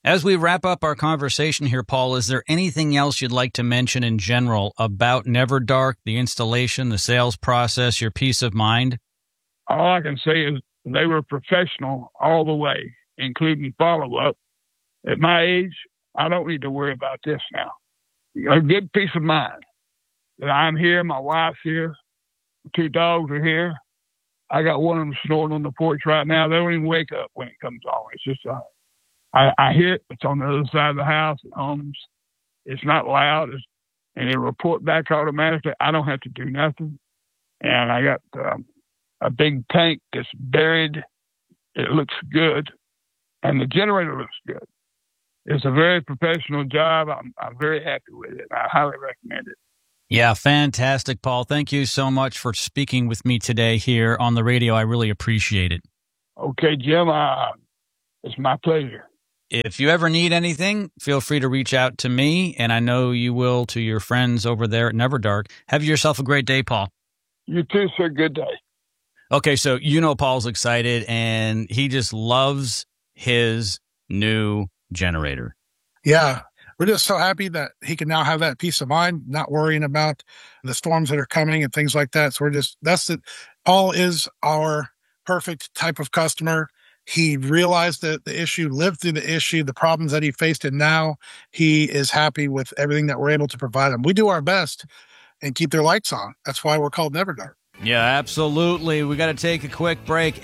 As we wrap up our conversation here, Paul, is there anything else you'd like to mention in general about NeverDark, the installation, the sales process, your peace of mind? All I can say is they were professional all the way, including follow-up. At my age, I don't need to worry about this now. A good peace of mind that I'm here, my wife's here, 2 dogs are here. I got one of them snoring on the porch right now. They don't even wake up when it comes on. It's just, I hear it. It's on the other side of the house. It hums. It's not loud. And it'll report back automatically. I don't have to do nothing. And I got a big tank that's buried. It looks good. And the generator looks good. It's a very professional job. I'm very happy with it. I highly recommend it. Yeah, fantastic, Paul. Thank you so much for speaking with me today here on the radio. I really appreciate it. Okay, Jim, it's my pleasure. If you ever need anything, feel free to reach out to me, and I know you will to your friends over there at NeverDark. Have yourself a great day, Paul. You too, sir. Good day. Okay, so you know Paul's excited, and he just loves his new generator. Yeah. We're just so happy that he can now have that peace of mind, not worrying about the storms that are coming and things like that. So Paul is our perfect type of customer. He realized the issue, lived through the issue, the problems that he faced, and now he is happy with everything that we're able to provide him. We do our best and keep their lights on. That's why we're called NeverDark. Yeah, absolutely. We got to take a quick break.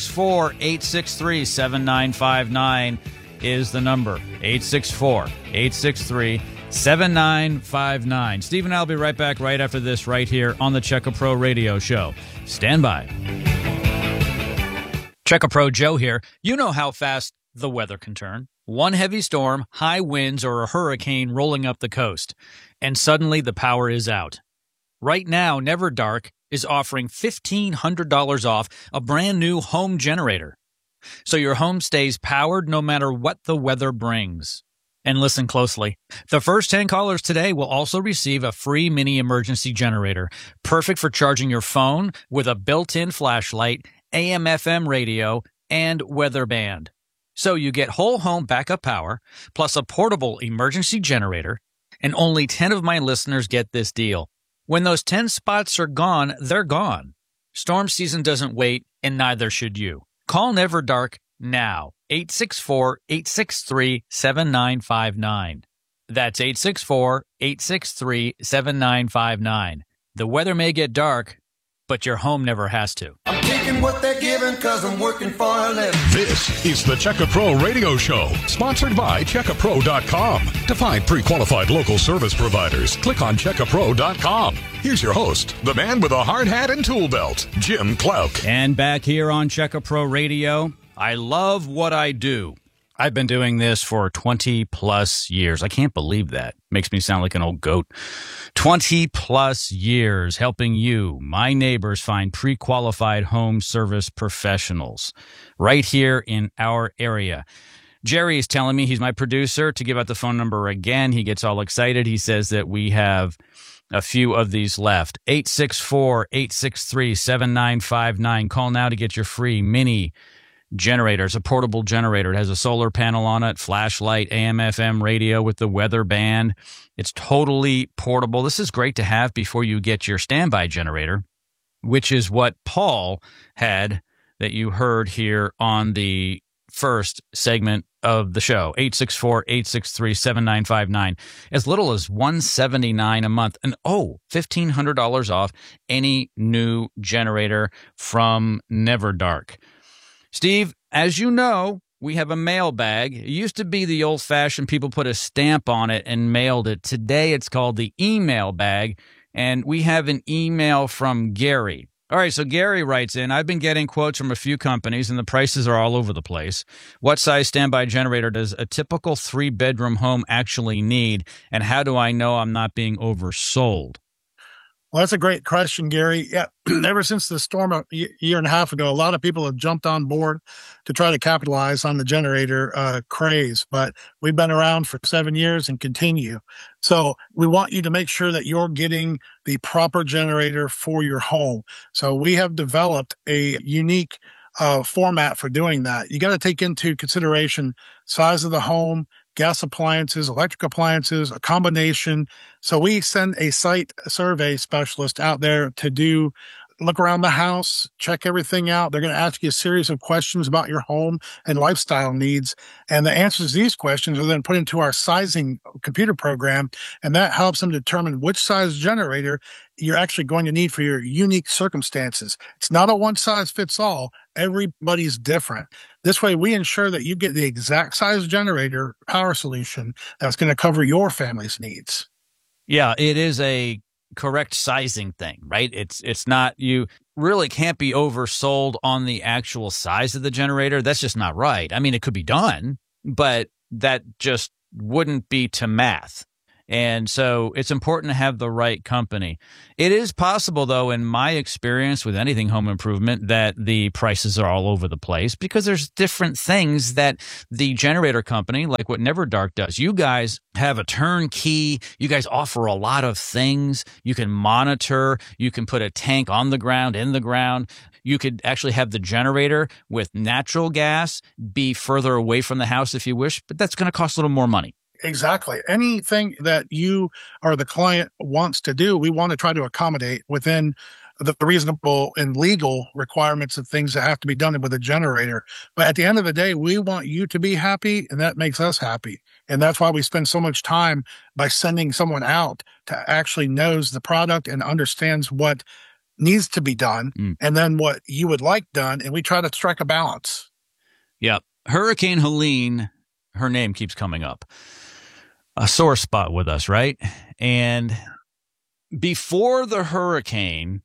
864-863-7959 is the number. 864-863-7959. Steve and I will be right back right after this right here on the Checka Pro Radio Show. Stand by. Checka Pro Joe here. You know how fast the weather can turn. One heavy storm, high winds, or a hurricane rolling up the coast, and suddenly the power is out. Right now, NeverDark is offering $1,500 off a brand new home generator, so your home stays powered no matter what the weather brings. And listen closely. The first 10 callers today will also receive a free mini emergency generator, perfect for charging your phone with a built-in flashlight, AM/FM radio, and weather band. So you get whole home backup power, plus a portable emergency generator, and only 10 of my listeners get this deal. When those 10 spots are gone, they're gone. Storm season doesn't wait, and neither should you. Call NeverDark now. 864-863-7959. That's 864-863-7959. The weather may get dark, but your home never has to. I'm taking what they're giving because I'm working for a living. This is the Checka Pro Radio Show, sponsored by CheckaPro.com. To find pre-qualified local service providers, click on CheckaPro.com. Here's your host, the man with a hard hat and tool belt, Jim Clouk. And back here on Checka Pro Radio, I love what I do. I've been doing this for 20 plus years. I can't believe that. Makes me sound like an old goat. 20 plus years helping you, my neighbors, find pre-qualified home service professionals right here in our area. Jerry is telling me, he's my producer, to give out the phone number again. He gets all excited. He says that we have a few of these left. 864-863-7959. Call now to get your free mini generator. It's a portable generator. It has a solar panel on it, flashlight, AM/FM radio with the weather band. It's totally portable. This is great to have before you get your standby generator, which is what Paul had that you heard here on the first segment of the show. 864-863-7959. As little as $179 a month. And $1,500 off any new generator from NeverDark. Steve, as you know, we have a mailbag. It used to be the old-fashioned people put a stamp on it and mailed it. Today it's called the email bag, and we have an email from Gary. All right, so Gary writes in, I've been getting quotes from a few companies, and the prices are all over the place. What size standby generator does a typical 3-bedroom home actually need, and how do I know I'm not being oversold? Well, that's a great question, Gary. Yeah, ever since the storm a year and a half ago, a lot of people have jumped on board to try to capitalize on the generator craze. But we've been around for 7 years and continue. So we want you to make sure that you're getting the proper generator for your home. So we have developed a unique format for doing that. You got to take into consideration size of the home, gas appliances, electric appliances, a combination. So we send a site survey specialist out there to look around the house, check everything out. They're going to ask you a series of questions about your home and lifestyle needs. And the answers to these questions are then put into our sizing computer program. And that helps them determine which size generator you're actually going to need for your unique circumstances. It's not a one size fits all. Everybody's different. This way, we ensure that you get the exact size generator power solution that's going to cover your family's needs. Yeah, it is a correct sizing thing, right? It's not, you really can't be oversold on the actual size of the generator. That's just not right. I mean, it could be done, but that just wouldn't be to math. And so it's important to have the right company. It is possible, though, in my experience with anything home improvement, that the prices are all over the place because there's different things that the generator company, like what Never Dark does. You guys have a turnkey. You guys offer a lot of things. You can monitor. You can put a tank on the ground, in the ground. You could actually have the generator with natural gas be further away from the house if you wish, but that's going to cost a little more money. Exactly. Anything that you or the client wants to do, we want to try to accommodate within the reasonable and legal requirements of things that have to be done with a generator. But at the end of the day, we want you to be happy, and that makes us happy. And that's why we spend so much time by sending someone out to actually knows the product and understands what needs to be done and then what you would like done. And we try to strike a balance. Yep. Hurricane Helene, her name keeps coming up. A sore spot with us, right? And before the hurricane,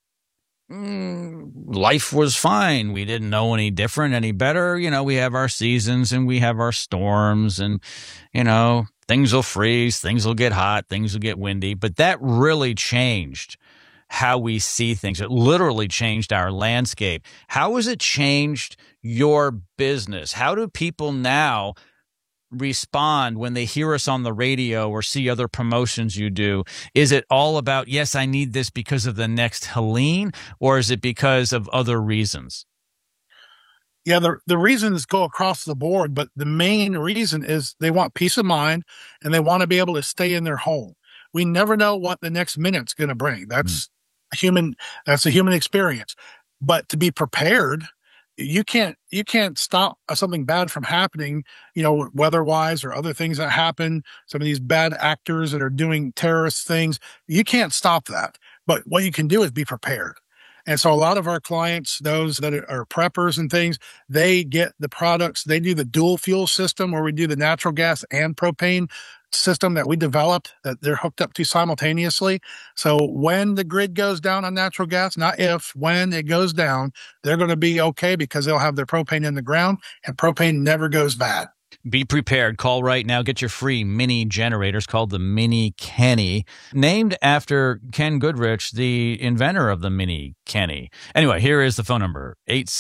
life was fine. We didn't know any different, any better. You know, we have our seasons and we have our storms and, you know, things will freeze, things will get hot, things will get windy. But that really changed how we see things. It literally changed our landscape. How has it changed your business? How do people now respond when they hear us on the radio or see other promotions you do? Is it all about, yes, I need this because of the next Helene, or is it because of other reasons? Yeah, the reasons go across the board, but the main reason is they want peace of mind and they want to be able to stay in their home. We never know what the next minute's going to bring. That's a human experience. But to be prepared, you can't stop something bad from happening, you know, weather-wise or other things that happen. Some of these bad actors that are doing terrorist things, you can't stop that. But what you can do is be prepared. And so a lot of our clients, those that are preppers and things, they get the products. They do the dual fuel system where we do the natural gas and propane system that we developed that they're hooked up to simultaneously. So when the grid goes down on natural gas, not if, when it goes down, they're going to be okay because they'll have their propane in the ground and propane never goes bad. Be prepared. Call right now. Get your free mini generators called the Mini Kenny, named after Ken Goodrich, the inventor of the Mini Kenny. Anyway, here is the phone number,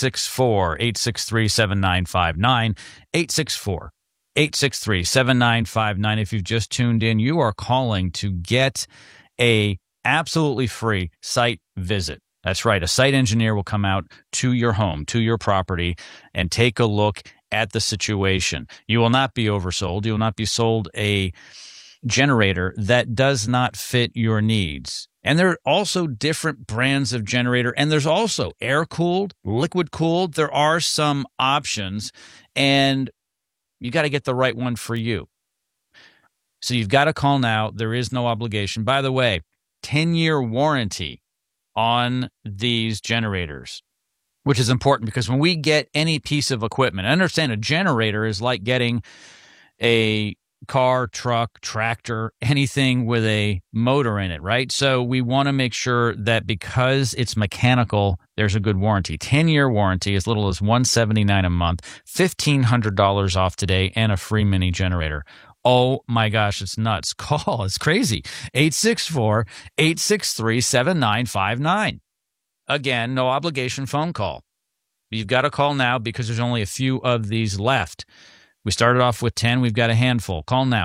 864-863-7959, 864-863-7959. If you've just tuned in, you are calling to get a absolutely free site visit. That's right. A site engineer will come out to your home, to your property, and take a look at the situation. You will not be oversold. You will not be sold a generator that does not fit your needs. And there are also different brands of generator, and there's also air-cooled, liquid-cooled. There are some options, and you got to get the right one for you. So you've got to call now. There is no obligation. By the way, 10-year warranty on these generators, which is important because when we get any piece of equipment, I understand a generator is like getting a car, truck, tractor, anything with a motor in it, right? So we want to make sure that because it's mechanical, there's a good warranty. 10-year warranty, as little as $179 a month, $1,500 off today, and a free mini generator. Oh my gosh, it's nuts. Call. It's crazy. 864-863-7959. Again, no obligation phone call. You've got to call now because there's only a few of these left. We started off with 10. We've got a handful. Call now,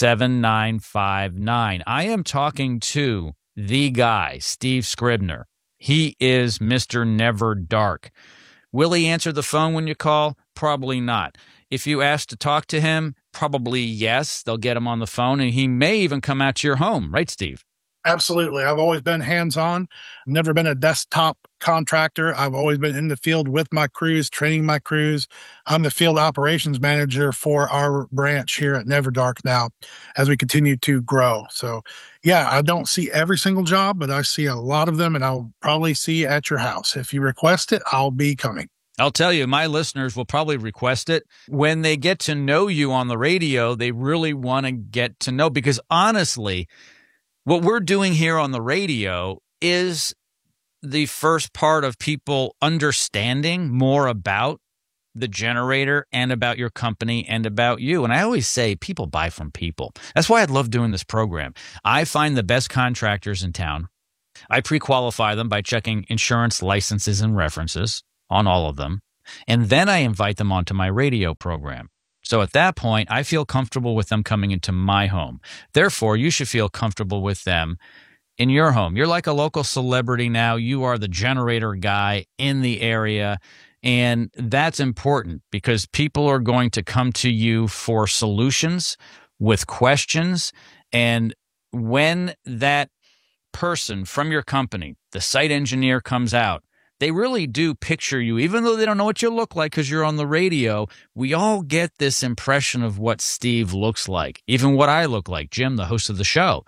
864-863-7959. I am talking to the guy, Steve Scribner. He is Mr. Never Dark. Will he answer the phone when you call? Probably not. If you ask to talk to him, probably yes. They'll get him on the phone, and he may even come out to your home. Right, Steve? Absolutely. I've always been hands-on. Never been a desktop contractor. I've always been in the field with my crews, training my crews. I'm the field operations manager for our branch here at Never Dark now as we continue to grow. So, yeah, I don't see every single job, but I see a lot of them, and I'll probably see you at your house. If you request it, I'll be coming. I'll tell you, my listeners will probably request it. When they get to know you on the radio, they really want to get to know, because honestly, what we're doing here on the radio is the first part of people understanding more about the generator and about your company and about you. And I always say people buy from people. That's why I love doing this program. I find the best contractors in town. I pre-qualify them by checking insurance licenses and references on all of them. And then I invite them onto my radio program. So at that point, I feel comfortable with them coming into my home. Therefore, you should feel comfortable with them in your home. You're like a local celebrity now. You are the generator guy in the area. And that's important because people are going to come to you for solutions with questions. And when that person from your company, the site engineer, comes out, they really do picture you, even though they don't know what you look like because you're on the radio. We all get this impression of what Steve looks like, even what I look like, Jim, the host of the show.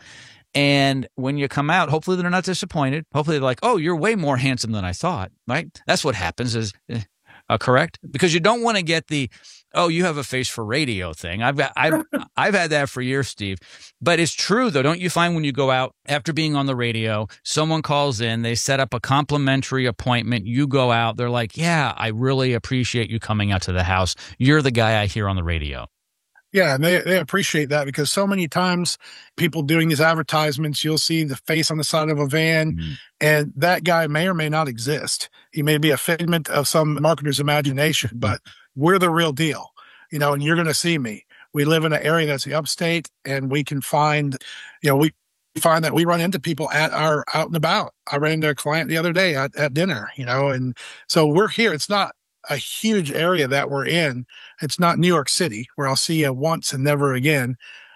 And when you come out, hopefully they're not disappointed. Hopefully they're like, oh, you're way more handsome than I thought, right? That's what happens is correct? Because you don't want to get the, oh, you have a face for radio thing. I've had that for years, Steve. But it's true, though. Don't you find when you go out after being on the radio, someone calls in, they set up a complimentary appointment, you go out, they're like, yeah, I really appreciate you coming out to the house. You're the guy I hear on the radio. Yeah, and they appreciate that because so many times people doing these advertisements, you'll see the face on the side of a van, and that guy may or may not exist. He may be a figment of some marketer's imagination, but we're the real deal, and you're going to see me. We live in an area that's the upstate, and we can find, we find that we run into people at our out and about. I ran into a client the other day at dinner, and so we're here. It's not a huge area that we're in. It's not New York City where I'll see you once and never again.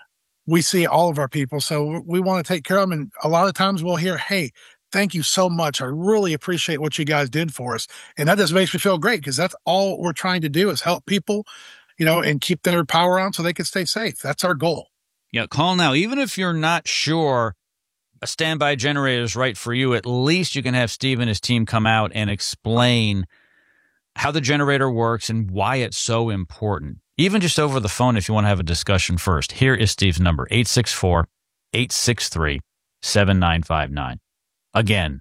We see all of our people. So we want to take care of them. And a lot of times we'll hear, hey, thank you so much. I really appreciate what you guys did for us. And that just makes me feel great because that's all we're trying to do is help people, and keep their power on so they can stay safe. That's our goal. Yeah. Call now. Even if you're not sure a standby generator is right for you, at least you can have Steve and his team come out and explain how the generator works and why it's so important. Even just over the phone if you want to have a discussion first. Here is Steve's number, 864-863-7959. Again,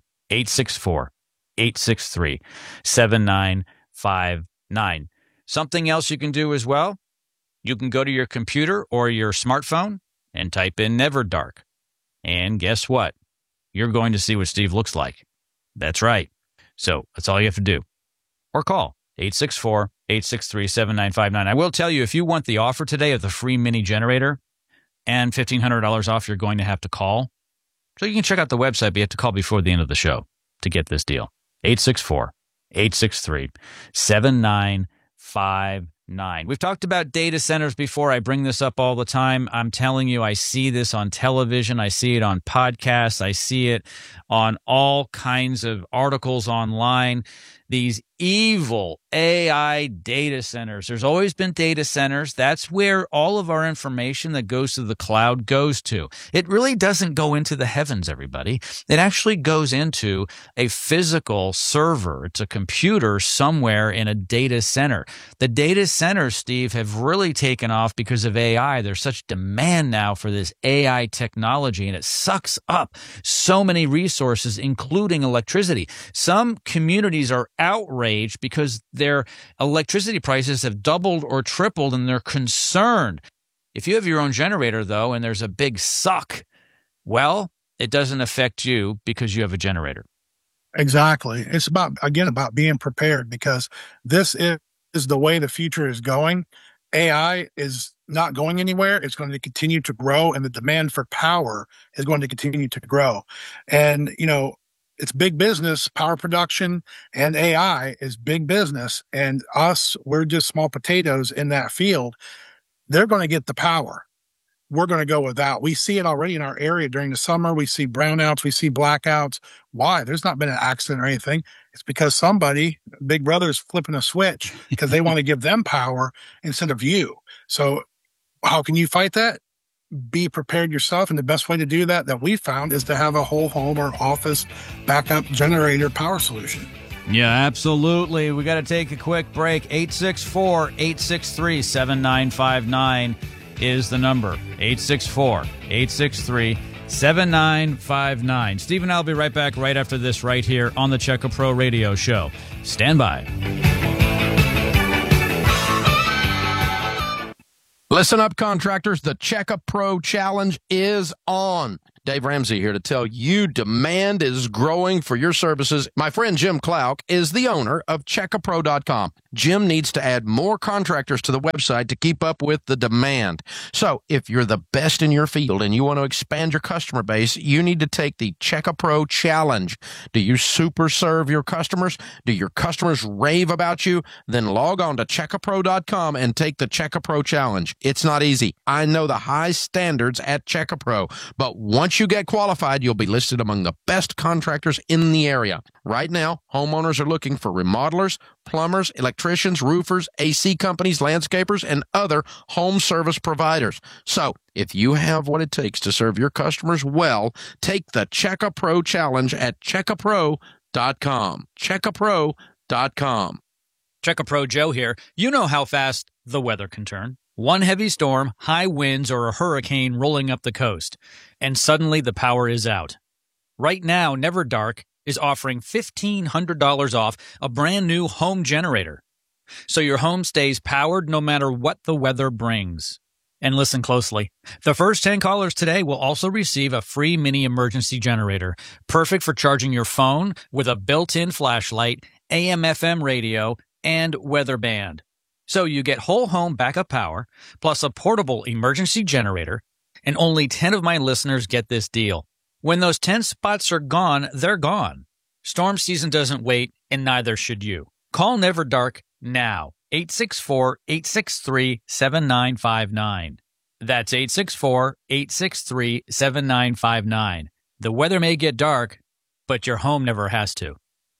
864-863-7959. Something else you can do as well, you can go to your computer or your smartphone and type in Never Dark. And guess what? You're going to see what Steve looks like. That's right. So that's all you have to do. Or call 864-863-7959. I will tell you, if you want the offer today of the free mini generator and $1,500 off, you're going to have to call. So you can check out the website, but you have to call before the end of the show to get this deal. 864-863-7959. We've talked about data centers before. I bring this up all the time. I'm telling you, I see this on television. I see it on podcasts. I see it on all kinds of articles online. These evil AI data centers. There's always been data centers. That's where all of our information that goes to the cloud goes to. It really doesn't go into the heavens, everybody. It actually goes into a physical server. It's a computer somewhere in a data center. The data centers, Steve, have really taken off because of AI. There's such demand now for this AI technology, and it sucks up so many resources, including electricity. Some communities are outraged because their electricity prices have doubled or tripled, and they're concerned. If you have your own generator, though, and there's a big suck, well, it doesn't affect you because you have a generator. Exactly. It's about being prepared because this is the way the future is going. AI is not going anywhere. It's going to continue to grow, and the demand for power is going to continue to grow. And, it's big business. Power production and AI is big business. And we're just small potatoes in that field. They're going to get the power. We're going to go without. We see it already in our area during the summer. We see brownouts. We see blackouts. Why? There's not been an accident or anything. It's because Big Brother is flipping a switch because they want to give them power instead of you. So how can you fight that? Be prepared yourself. And the best way to do that we found is to have a whole home or office backup generator power solution. Yeah, absolutely. We got to take a quick break. 864-863-7959 is the number. 864-863-7959. Steve and I will be right back right after this right here on the Checka Pro Radio Show. Stand by. Listen up, contractors. The Checka Pro Challenge is on. Dave Ramsey here to tell you demand is growing for your services. My friend Jim Klauck is the owner of CheckaPro.com. Jim needs to add more contractors to the website to keep up with the demand. So if you're the best in your field and you want to expand your customer base, you need to take the Checka Pro Challenge. Do you super serve your customers? Do your customers rave about you? Then log on to CheckaPro.com and take the Checka Pro Challenge. It's not easy. I know the high standards at Checka Pro, but once you get qualified, you'll be listed among the best contractors in the area. Right now, homeowners are looking for remodelers, plumbers, electricians, roofers, AC companies, landscapers, and other home service providers. So, if you have what it takes to serve your customers well, take the Checka Pro Challenge at CheckaPro.com. CheckaPro.com. Checka Pro Joe here. You know how fast the weather can turn. One heavy storm, high winds, or a hurricane rolling up the coast, and suddenly the power is out. Right now, Never Dark is offering $1,500 off a brand new home generator, so your home stays powered no matter what the weather brings. And listen closely. The first 10 callers today will also receive a free mini emergency generator, perfect for charging your phone with a built-in flashlight, AM/FM radio, and weather band. So you get whole home backup power, plus a portable emergency generator, and only 10 of my listeners get this deal. When those 10 spots are gone, they're gone. Storm season doesn't wait, and neither should you. Call Never Dark now. 864-863-7959. That's 864-863-7959. The weather may get dark, but your home never has to.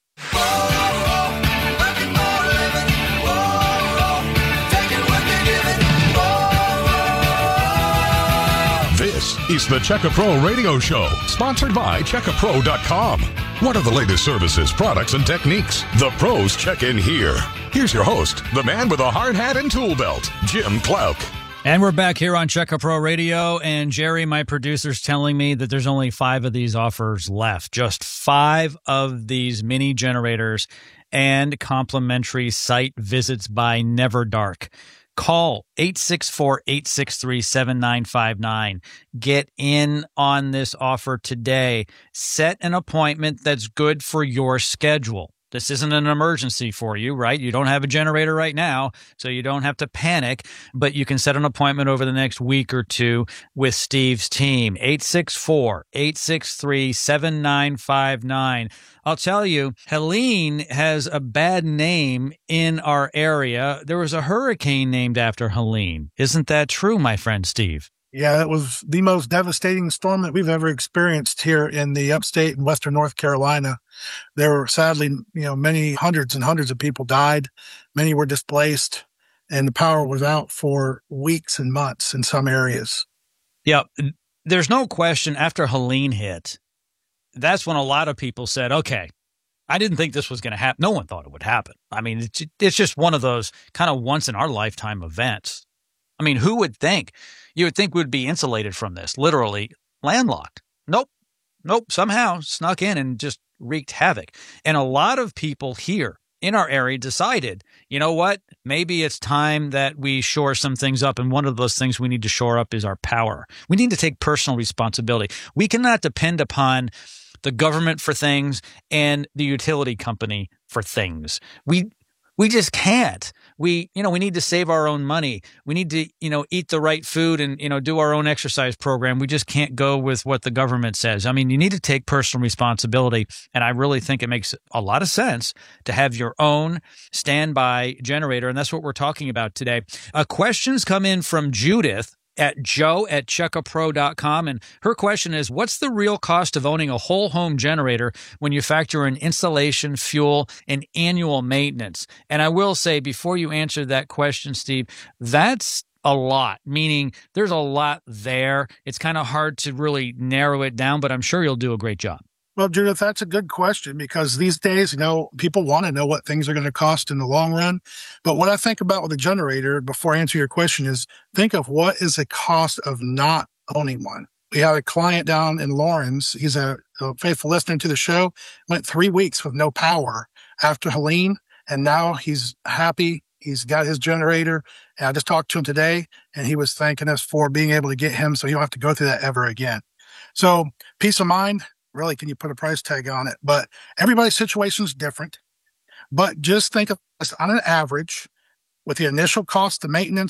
This is the Checka Pro Radio Show, sponsored by CheckaPro.com. What are the latest services, products, and techniques? The pros check in here. Here's your host, the man with a hard hat and tool belt, Jim Klauck. And we're back here on Checka Pro Radio, and Jerry, my producer's telling me that there's only 5 of these offers left. Just 5 of these mini generators and complimentary site visits by Never Dark. Call 864-863-7959. Get in on this offer today. Set an appointment that's good for your schedule. This isn't an emergency for you, right? You don't have a generator right now, so you don't have to panic, but you can set an appointment over the next week or two with Steve's team. 864-863-7959. I'll tell you, Helene has a bad name in our area. There was a hurricane named after Helene. Isn't that true, my friend Steve? Yeah, it was the most devastating storm that we've ever experienced here in the upstate and western North Carolina. There were sadly, many hundreds and hundreds of people died. Many were displaced, and the power was out for weeks and months in some areas. Yeah, there's no question after Helene hit, that's when a lot of people said, okay, I didn't think this was going to happen. No one thought it would happen. I mean, it's just one of those kind of once in our lifetime events. I mean, who would think? You would think we'd be insulated from this, literally landlocked. Nope. Somehow snuck in and just wreaked havoc. And a lot of people here in our area decided, you know what? Maybe it's time that we shore some things up. And one of those things we need to shore up is our power. We need to take personal responsibility. We cannot depend upon the government for things and the utility company for things. We We just can't. We need to save our own money. We need to, eat the right food and, do our own exercise program. We just can't go with what the government says. I mean, you need to take personal responsibility. And I really think it makes a lot of sense to have your own standby generator. And that's what we're talking about today. Questions come in from Judith at joe@checkapro.com. And her question is, what's the real cost of owning a whole home generator when you factor in installation, fuel, and annual maintenance? And I will say, before you answer that question, Steve, that's a lot, meaning there's a lot there. It's kind of hard to really narrow it down, but I'm sure you'll do a great job. Well, Judith, that's a good question because these days, people want to know what things are going to cost in the long run. But what I think about with a generator, before I answer your question, is think of what is the cost of not owning one. We have a client down in Lawrence. He's a faithful listener to the show, went 3 weeks with no power after Helene, and now he's happy. He's got his generator. And I just talked to him today, and he was thanking us for being able to get him so he don't have to go through that ever again. So peace of mind. Really, can you put a price tag on it? But everybody's situation is different. But just think of this on an average with the initial cost, the maintenance,